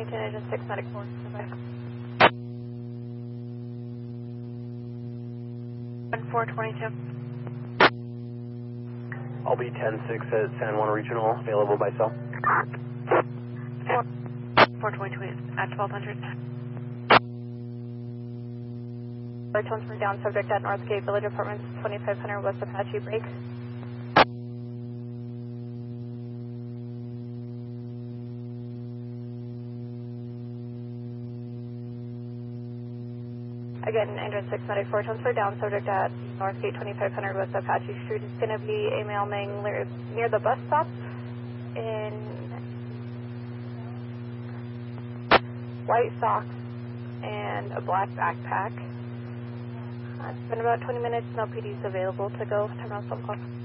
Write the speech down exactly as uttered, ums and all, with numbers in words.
Huntington, engine six, medic four, goodbye. one four twenty-two. I'll be ten six at San Juan Regional, available by cell. four twenty-two at twelve hundred. Tones for down subject at Northgate Village Apartments, twenty-five hundred West Apache, break. Again, engine six, medic four, tones for down subject at Northgate, twenty-five hundred West Apache Street. It's going to be a male ming near the bus stop in white socks and a black backpack. Uh, it's been about twenty minutes, no P Ds available to go. Turn on phone call.